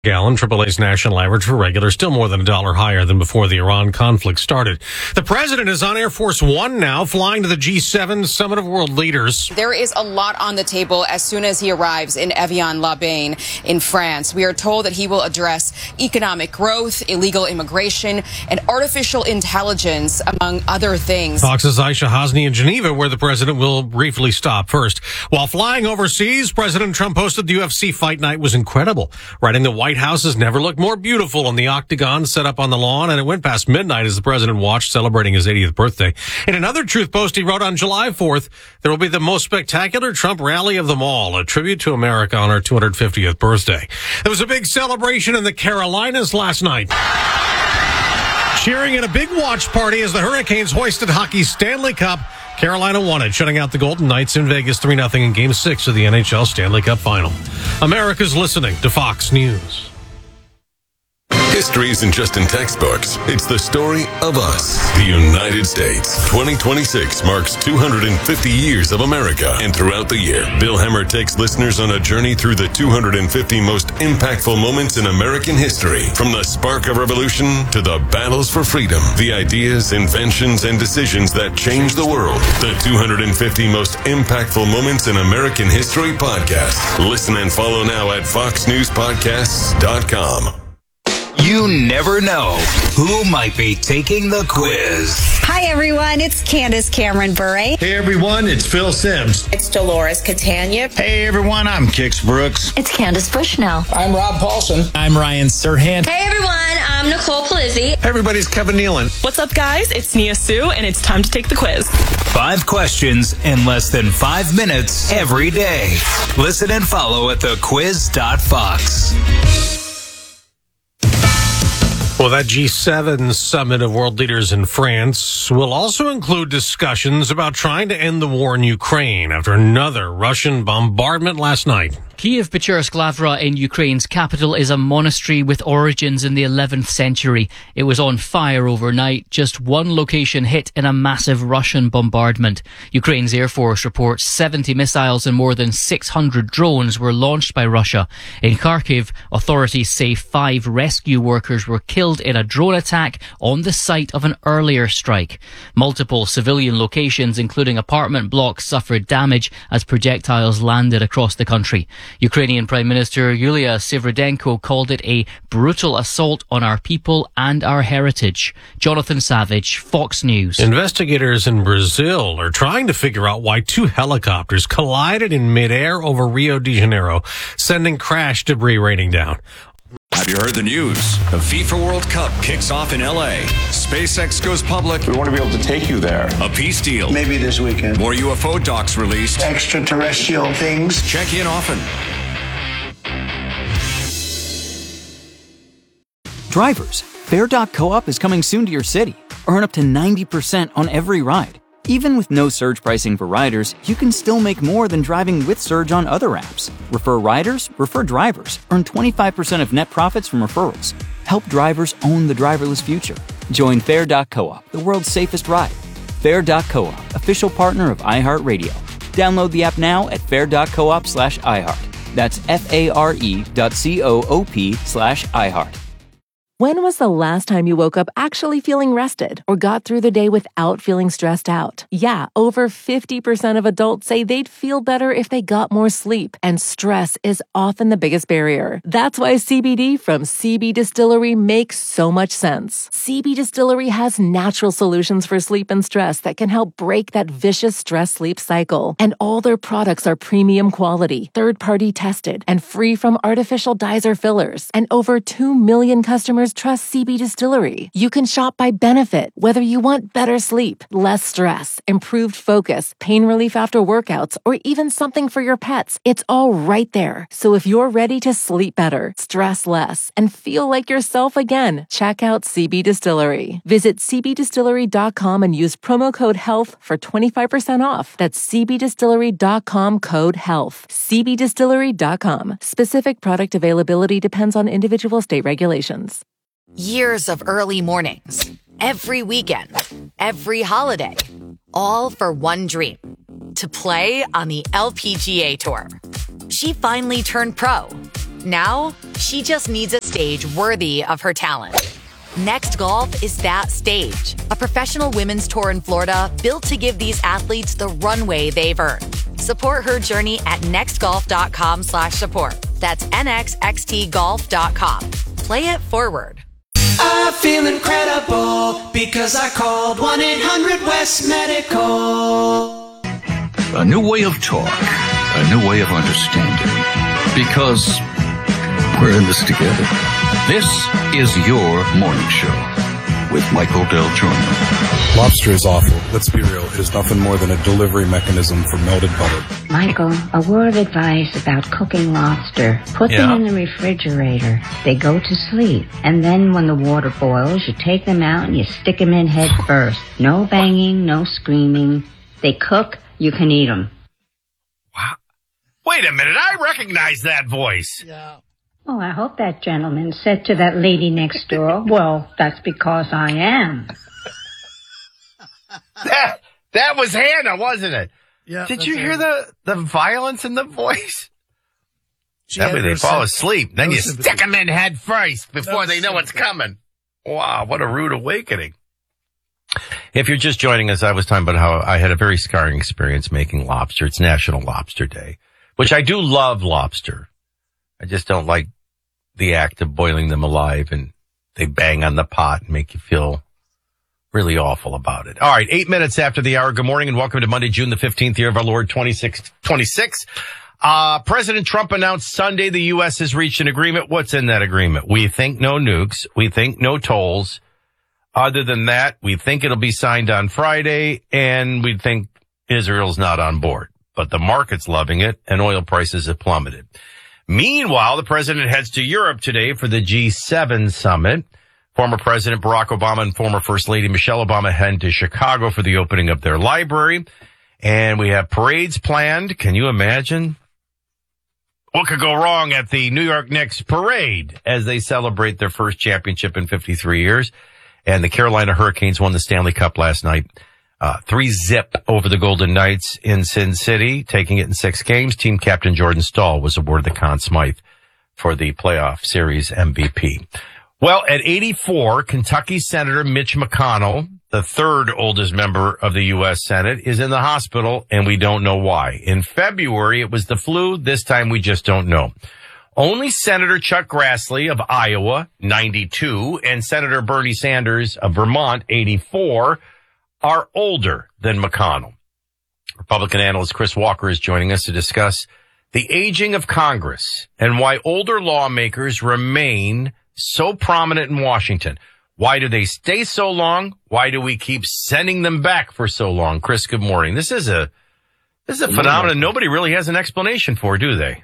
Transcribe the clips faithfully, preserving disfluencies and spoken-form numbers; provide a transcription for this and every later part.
Gallon, triple A's national average for regular, still more than a dollar higher than before the Iran conflict started. The president is on Air Force One now, flying to the G seven Summit of World Leaders. There is a lot on the table as soon as he arrives in Evian-les-Bains in France. We are told that he will address economic growth, illegal immigration, and artificial intelligence, among other things. Fox's Aisha Hasni in Geneva, where the president will briefly stop first. While flying overseas, President Trump posted the U F C Fight Night was incredible, writing the White House has never looked more beautiful in the octagon set up on the lawn, and it went past midnight as the president watched, celebrating his eightieth birthday. In another truth post he wrote on July fourth, there will be the most spectacular Trump rally of them all, a tribute to America on our two hundred fiftieth birthday. There was a big celebration in the Carolinas last night, cheering at a big watch party as the Hurricanes hoisted hockey's Stanley Cup. Carolina won it, shutting out the Golden Knights in Vegas three nothing in Game six of the N H L Stanley Cup Final. America's listening to Fox News. History isn't just in textbooks. It's the story of us, the United States. twenty twenty-six marks two hundred fifty years of America. And throughout the year, Bill Hemmer takes listeners on a journey through the two hundred fifty most impactful moments in American history. From the spark of revolution to the battles for freedom, the ideas, inventions, and decisions that changed the world. The two hundred fifty most impactful moments in American history podcast. Listen and follow now at fox news podcasts dot com. You never know who might be taking the quiz. Hi, everyone. It's Candace Cameron Bure. Hey, everyone. It's Phil Sims. It's Dolores Catania. Hey, everyone. I'm Kix Brooks. It's Candace Bushnell. I'm Rob Paulson. I'm Ryan Serhant. Hey, everyone. I'm Nicole Palizzi. Hey, everybody. It's Kevin Nealon. What's up, guys? It's Nia Sue, and it's time to take the quiz. Five questions in less than five minutes every day. Listen and follow at the quiz dot fox. Well, that G seven Summit of World Leaders in France will also include discussions about trying to end the war in Ukraine after another Russian bombardment last night. Kiev-Pechorsk Lavra in Ukraine's capital is a monastery with origins in the eleventh century. It was on fire overnight, just one location hit in a massive Russian bombardment. Ukraine's Air Force reports seventy missiles and more than six hundred drones were launched by Russia. In Kharkiv, authorities say five rescue workers were killed in a drone attack on the site of an earlier strike. Multiple civilian locations, including apartment blocks, suffered damage as projectiles landed across the country. Ukrainian Prime Minister Yulia Sviridenko called it a brutal assault on our people and our heritage. Jonathan Savage, Fox News. Investigators in Brazil are trying to figure out why two helicopters collided in midair over Rio de Janeiro, sending crash debris raining down. Have you heard the news? The FIFA World Cup kicks off in L A. SpaceX goes public. We want to be able to take you there. A peace deal. Maybe this weekend. More U F O docs released. Extraterrestrial things. Check in often. Drivers, Fare dot co-op is coming soon to your city. Earn up to ninety percent on every ride. Even with no surge pricing for riders, you can still make more than driving with surge on other apps. Refer riders, refer drivers. Earn twenty-five percent of net profits from referrals. Help drivers own the driverless future. Join Fare dot co-op, the world's safest ride. Fare dot co-op, official partner of iHeartRadio. Download the app now at fare dot coop slash iHeart. That's F-A-R-E dot C-O-O-P slash iHeart. When was the last time you woke up actually feeling rested or got through the day without feeling stressed out? Yeah, over fifty percent of adults say they'd feel better if they got more sleep, and stress is often the biggest barrier. That's why C B D from C B Distillery makes so much sense. C B Distillery has natural solutions for sleep and stress that can help break that vicious stress-sleep cycle. And all their products are premium quality, third-party tested, and free from artificial dyes or fillers. And over two million customers trust C B Distillery. You can shop by benefit, whether you want better sleep, less stress, improved focus, pain relief after workouts, or even something for your pets. It's all right there. So if you're ready to sleep better, stress less, and feel like yourself again, check out C B Distillery. Visit c b distillery dot com and use promo code HEALTH for twenty-five percent off. That's c b distillery dot com code HEALTH. c b distillery dot com. Specific product availability depends on individual state regulations. Years of early mornings, every weekend, every holiday, all for one dream, to play on the L P G A Tour. She finally turned pro, Now, she just needs a stage worthy of her talent. Next Golf is that stage. A professional women's tour in Florida built to give these athletes the runway they've earned. Support her journey at nextgolf.com slash support. That's nxxtgolf dot com. Play it forward. I feel incredible because I called one eight hundred West Medical. A new way of talk, a new way of understanding. Because we're in this together. This is your morning show with Michael Del Giorno. Lobster is awful. Let's be real. It is nothing more than a delivery mechanism for melted butter. Michael, a word of advice about cooking lobster. Put Yeah. them in the refrigerator. They go to sleep. And then when the water boils, you take them out and you stick them in head first. No banging, no screaming. They cook, you can eat them. Wait a minute, I recognize that voice. Yeah. Oh, I hope that gentleman said to that lady next door, well, that's because I am. That, that was Hannah, wasn't it? Yeah. Did that's you hear Hannah. the, the violence in the voice? She That had way no they fall sym- asleep. Then no you sympathy. stick them in head first before No they know what's sympathy. coming. Wow, what a rude awakening. If you're just joining us, I was talking about how I had a very scarring experience making lobster. It's National Lobster Day, which I do love lobster. I just don't like the act of boiling them alive and they bang on the pot and make you feel really awful about it. All right, eight minutes after the hour. Good morning and welcome to Monday, June the fifteenth, year of our Lord twenty-six twenty-six. Uh, President Trump announced Sunday the U S has reached an agreement. What's in that agreement? We think no nukes. We think no tolls. Other than that, we think it'll be signed on Friday and we think Israel's not on board. But the market's loving it and oil prices have plummeted. Meanwhile, the president heads to Europe today for the G seven summit. Former President Barack Obama and former First Lady Michelle Obama head to Chicago for the opening of their library. And we have parades planned. Can you imagine what could go wrong at the New York Knicks parade as they celebrate their first championship in fifty-three years? And the Carolina Hurricanes won the Stanley Cup last night. Uh, three zip over the Golden Knights in Sin City, taking it in six games. Team captain Jordan Stahl was awarded the Conn Smythe for the playoff series M V P. Well, at eighty-four, Kentucky Senator Mitch McConnell, the third oldest member of the U S Senate, is in the hospital, and we don't know why. In February, it was the flu. This time, we just don't know. Only Senator Chuck Grassley of Iowa, ninety-two, and Senator Bernie Sanders of Vermont, eighty-four, are older than McConnell. Republican analyst Chris Walker is joining us to discuss the aging of Congress and why older lawmakers remain so prominent in Washington. Why do they stay so long? Why do we keep sending them back for so long? Chris, good morning. This is a this is a phenomenon nobody really has an explanation for, do they?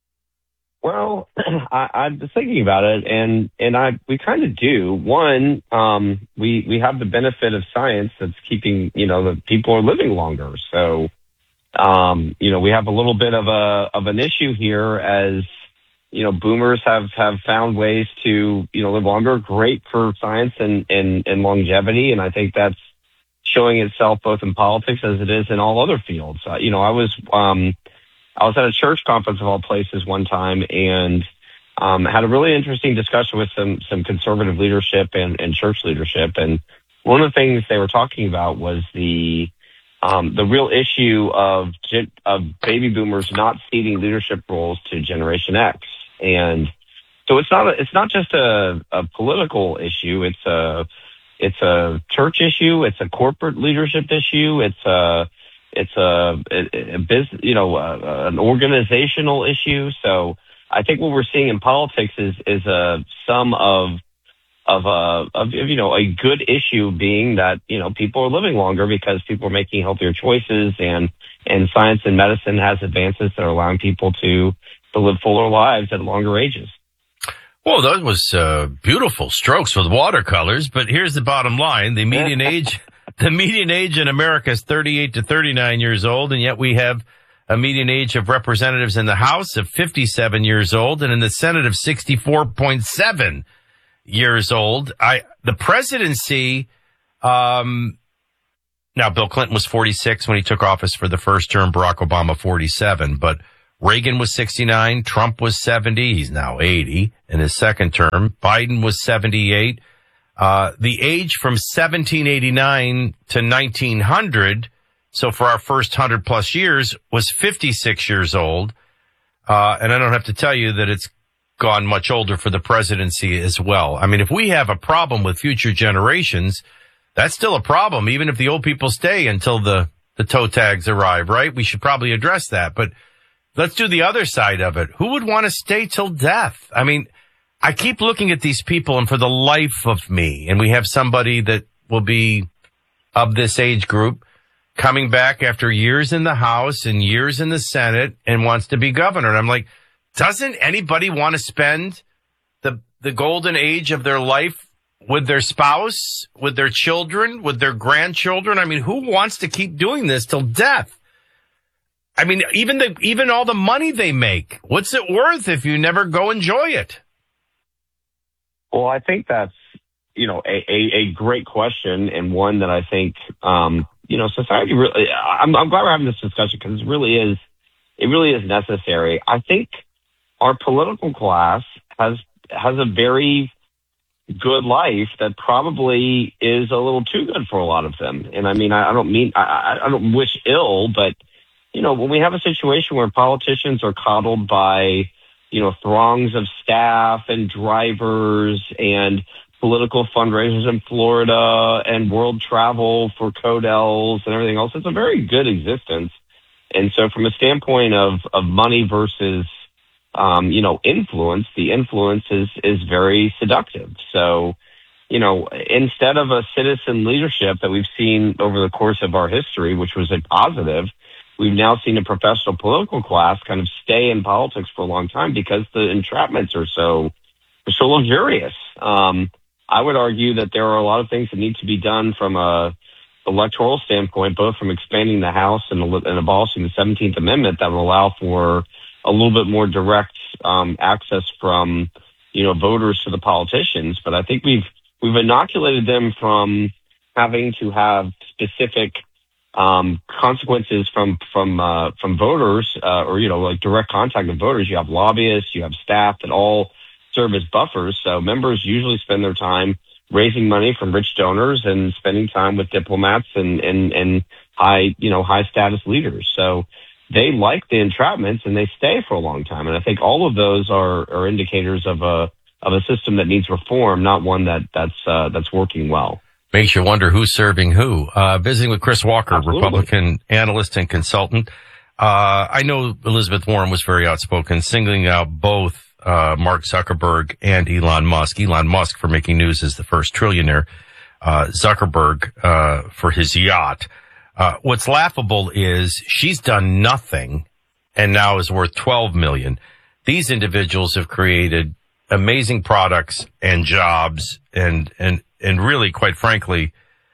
Well, I, I was thinking about it, and and I we kind of do. One, um, we we have the benefit of science that's keeping you know the people are living longer. So, um, you know, we have a little bit of a of an issue here as you know boomers have have found ways to you know live longer. Great for science and and and longevity, and I think that's showing itself both in politics as it is in all other fields. Uh, you know, I was. Um, I was at a church conference of all places one time and um, had a really interesting discussion with some some conservative leadership and, and church leadership. And one of the things they were talking about was the um, the real issue of of baby boomers not ceding leadership roles to Generation X. And so it's not a, it's not just a, a political issue. It's a it's a church issue. It's a corporate leadership issue. It's a It's a, a, a business, you know, a, an organizational issue. So I think what we're seeing in politics is is a sum of of a of you know a good issue being that you know people are living longer because people are making healthier choices and and science and medicine has advances that are allowing people to to live fuller lives at longer ages. Well, that was uh, beautiful strokes with watercolors. But here's the bottom line: the median age. The median age in America is thirty-eight to thirty-nine years old, and yet we have a median age of representatives in the House of fifty-seven years old and in the Senate of sixty-four point seven years old. I, the presidency, um, now Bill Clinton was forty-six when he took office for the first term, Barack Obama forty-seven, but Reagan was sixty-nine. Trump was seventy. He's now eighty in his second term. Biden was seventy-eight. Uh, the age from seventeen eighty-nine to nineteen hundred, so for our first one hundred plus years, was fifty-six years old. Uh, and I don't have to tell you that it's gone much older for the presidency as well. I mean, if we have a problem with future generations, that's still a problem, even if the old people stay until the, the toe tags arrive, right? We should probably address that. But let's do the other side of it. Who would want to stay till death? I mean, I keep looking at these people, and for the life of me, and we have somebody that will be of this age group coming back after years in the House and years in the Senate and wants to be governor. And I'm like, doesn't anybody want to spend the the golden age of their life with their spouse, with their children, with their grandchildren? I mean, who wants to keep doing this till death? I mean, even the even all the money they make, what's it worth if you never go enjoy it? Well, I think that's, you know, a, a, a great question, and one that I think, um, you know, society really, I'm, I'm glad we're having this discussion, because it really is, it really is necessary. I think our political class has, has a very good life that probably is a little too good for a lot of them. And I mean, I, I don't mean, I, I don't wish ill, but, you know, when we have a situation where politicians are coddled by, you know, throngs of staff and drivers and political fundraisers in Florida and world travel for Codels and everything else, it's a very good existence. And so from a standpoint of, of money versus, um, you know, influence, the influence is, is very seductive. So, you know, instead of a citizen leadership that we've seen over the course of our history, which was a positive, we've now seen a professional political class kind of stay in politics for a long time because the entrapments are so, are so luxurious. Um, I would argue that there are a lot of things that need to be done from a electoral standpoint, both from expanding the House and, and abolishing the seventeenth Amendment, that will allow for a little bit more direct um, access from, you know, voters to the politicians. But I think we've we've inoculated them from having to have specific um, consequences from from uh, from voters, uh, or you know, like direct contact with voters. You have lobbyists, you have staff that all serve as buffers. So members usually spend their time raising money from rich donors and spending time with diplomats and and and high you know high status leaders. So they like the entrapments and they stay for a long time. And I think all of those are are indicators of a of a system that needs reform, not one that that's uh, that's working well. Makes you wonder who's serving who. Uh, visiting with Chris Walker, Absolutely. Republican analyst and consultant. Uh, I know Elizabeth Warren was very outspoken, singling out both uh, Mark Zuckerberg and Elon Musk. Elon Musk for making news as the first trillionaire. Uh, Zuckerberg uh, for his yacht. Uh, what's laughable is she's done nothing and now is worth twelve million dollars. These individuals have created amazing products and jobs and, and, and really, quite frankly,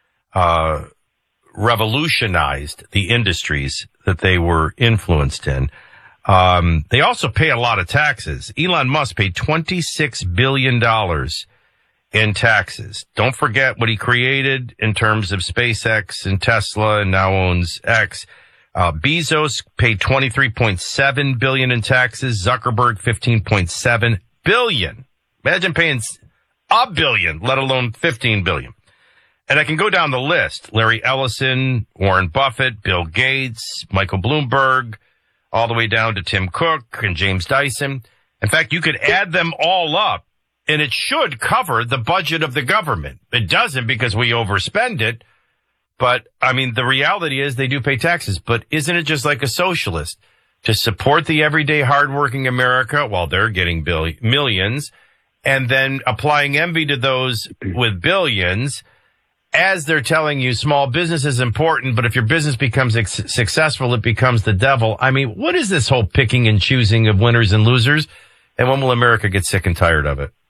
uh, revolutionized the industries that they were influenced in. Um, they also pay a lot of taxes. Elon Musk paid twenty-six billion dollars in taxes. Don't forget what he created in terms of SpaceX and Tesla, and now owns X. Uh, Bezos paid twenty-three point seven billion dollars in taxes. Zuckerberg, fifteen point seven billion dollars. Imagine paying a billion, let alone fifteen billion dollars. And I can go down the list. Larry Ellison, Warren Buffett, Bill Gates, Michael Bloomberg, all the way down to Tim Cook and James Dyson. In fact, you could add them all up, and it should cover the budget of the government. It doesn't because we overspend it. But, I mean, the reality is they do pay taxes. But isn't it just like a socialist to support the everyday hardworking America while they're getting bill- millions and then applying envy to those with billions as they're telling you small business is important, but if your business becomes ex- successful, it becomes the devil? I mean, what is this whole picking and choosing of winners and losers? And when will America get sick and tired of it?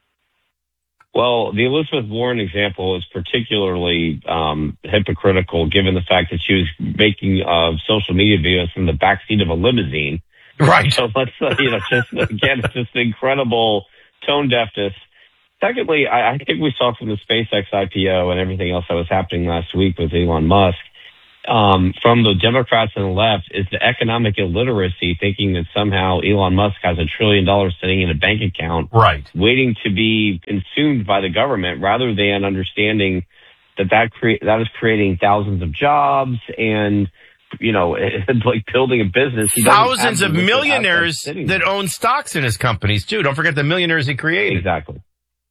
Well, the Elizabeth Warren example is particularly um, hypocritical, given the fact that she was making uh, social media videos from the backseat of a limousine. Right. So let's, uh, you know, just again, it's just incredible tone deafness. Secondly, I, I think we saw from the SpaceX I P O and everything else that was happening last week with Elon Musk um, from the Democrats and the left is the economic illiteracy, thinking that somehow Elon Musk has a trillion dollars sitting in a bank account, right, waiting to be consumed by the government, rather than understanding that that, cre- that is creating thousands of jobs and, you know, it's like building a business. He Thousands of have millionaires that there. own stocks in his companies, too. Don't forget the millionaires he created. Exactly.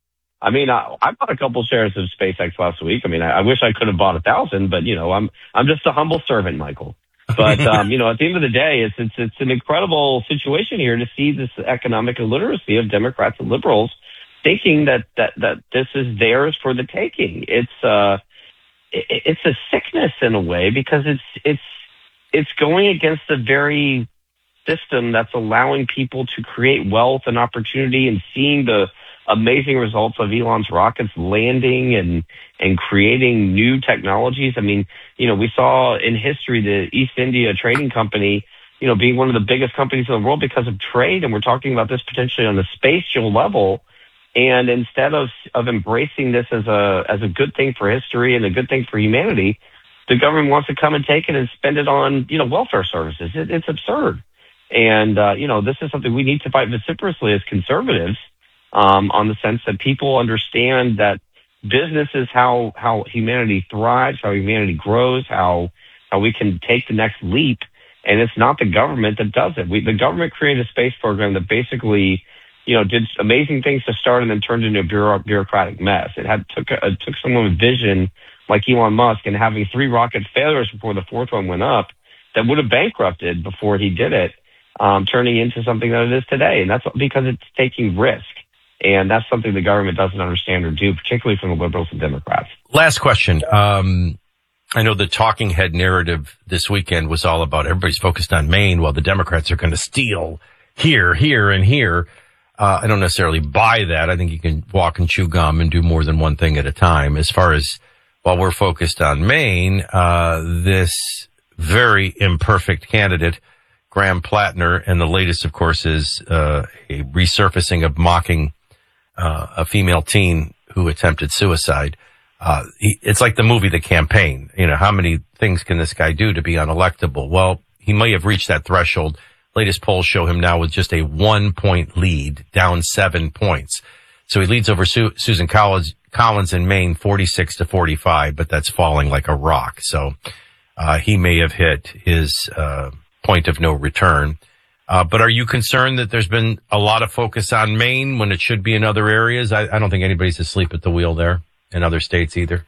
I mean, I, I bought a couple shares of SpaceX last week. I mean, I, I wish I could have bought a thousand, but, you know, I'm I'm just a humble servant, Michael. But, um, you know, at the end of the day, it's, it's, it's an incredible situation here to see this economic illiteracy of Democrats and liberals thinking that, that, that this is theirs for the taking. It's, uh, it, it's a sickness in a way, because it's, it's, it's going against the very system that's allowing people to create wealth and opportunity, and seeing the amazing results of Elon's rockets landing and, and creating new technologies. I mean, you know, we saw in history the East India Trading Company, you know, being one of the biggest companies in the world because of trade. And we're talking about this potentially on the spatial level. And instead of, of embracing this as a, as a good thing for history and a good thing for humanity, the government wants to come and take it and spend it on, you know, welfare services. It, it's absurd. And, uh, you know, this is something we need to fight vociferously as conservatives, um, on the sense that people understand that business is how, how humanity thrives, how humanity grows, how, how we can take the next leap. And it's not the government that does it. We, the government created a space program that basically, you know, did amazing things to start and then turned into a bureau, bureaucratic mess. It had took a, it took someone with vision like Elon Musk and having three rocket failures before the fourth one went up that would have bankrupted before he did it, um, turning into something that it is today. And that's because it's taking risk. And that's something the government doesn't understand or do, particularly from the liberals and Democrats. Last question. Um, I know the talking head narrative this weekend was all about everybody's focused on Maine while the Democrats are going to steal here, here, and here. Uh, I don't necessarily buy that. I think you can walk and chew gum and do more than one thing at a time. As far as while we're focused on Maine, uh, this very imperfect candidate, Graham Plattner, and the latest, of course, is uh, a resurfacing of mocking uh, a female teen who attempted suicide. Uh, he, it's like the movie The Campaign. You know, how many things can this guy do to be unelectable? Well, he may have reached that threshold. Latest polls show him now with just a one-point lead, down seven points. So he leads over Su- Susan Collins, Collins in Maine, forty-six to forty-five, but that's falling like a rock. So uh, he may have hit his uh, point of no return. Uh, but are you concerned that there's been a lot of focus on Maine when it should be in other areas? I, I don't think anybody's asleep at the wheel there in other states either.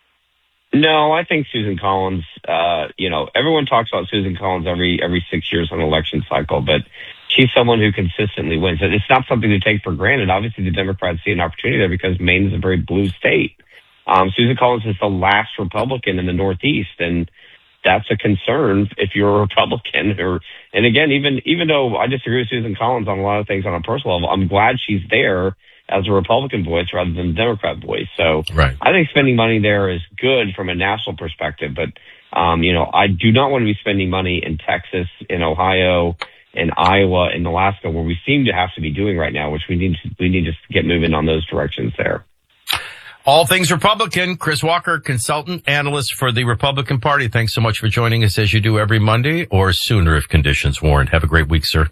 No, I think Susan Collins, uh, you know, everyone talks about Susan Collins every every six years on an election cycle, but she's someone who consistently wins. It's not something to take for granted. Obviously, the Democrats see an opportunity there because Maine is a very blue state. Um, Susan Collins is the last Republican in the Northeast, and that's a concern if you're a Republican. Or, and again, even even though I disagree with Susan Collins on a lot of things on a personal level, I'm glad she's there as a Republican voice rather than a Democrat voice. So right. I think spending money there is good from a national perspective. But, um, you know, I do not want to be spending money in Texas, in Ohio, in Iowa, in Alaska, where we seem to have to be doing right now, which we need to, we need to get moving on those directions there. All things Republican. Chris Walker, consultant, analyst for the Republican Party. Thanks so much for joining us as you do every Monday, or sooner if conditions warrant. Have a great week, sir.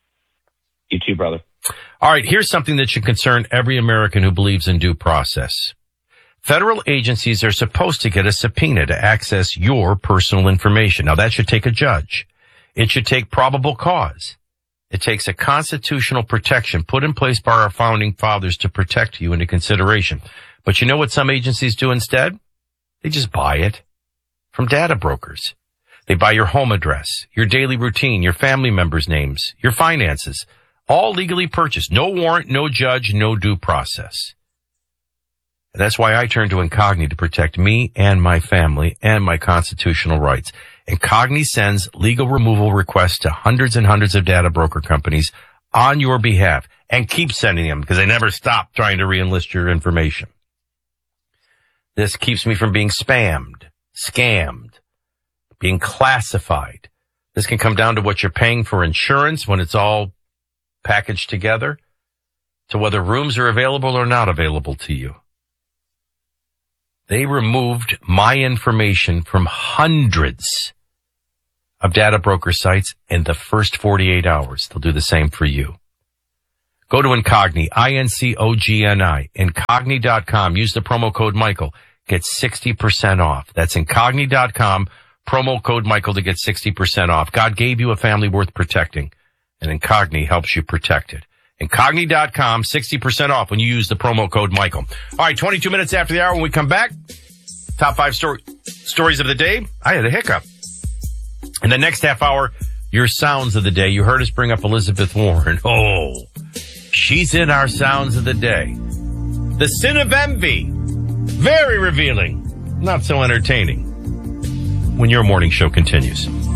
You too, brother. All right, here's something that should concern every American who believes in due process. Federal agencies are supposed to get a subpoena to access your personal information. Now, that should take a judge. It should take probable cause. It takes a constitutional protection put in place by our founding fathers to protect you into consideration. But you know what some agencies do instead? They just buy it from data brokers. They buy your home address, your daily routine, your family members' names, your finances, all legally purchased. No warrant, no judge, no due process. And that's why I turn to Incogni to protect me and my family and my constitutional rights. Incogni sends legal removal requests to hundreds and hundreds of data broker companies on your behalf and keep sending them because they never stop trying to re-enlist your information. This keeps me from being spammed, scammed, being classified. This can come down to what you're paying for insurance when it's all packaged together, to whether rooms are available or not available to you. They removed my information from hundreds of data broker sites in the first forty-eight hours. They'll do the same for you. Go to Incogni, I N C O G N I, Incogni dot com. Use the promo code Michael. Get sixty percent off. That's Incogni dot com. Promo code Michael to get sixty percent off. God gave you a family worth protecting, and Incogni helps you protect it. Incogni dot com, sixty percent off when you use the promo code Michael. All right, twenty-two minutes after the hour when we come back, top five story, stories of the day. I had a hiccup. In the next half hour, your sounds of the day. You heard us bring up Elizabeth Warren. Oh, she's in our sounds of the day. The sin of envy. Very revealing. Not so entertaining. When your morning show continues.